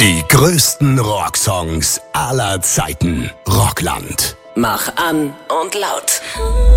Die größten Rocksongs aller Zeiten. Rockland. Mach an und laut.